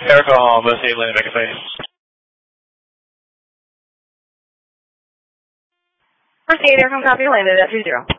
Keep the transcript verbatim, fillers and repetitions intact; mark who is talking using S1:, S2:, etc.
S1: Airco Home, let's see, Lynn, make a face.
S2: Proceed, Aircom copy, landed at two zero.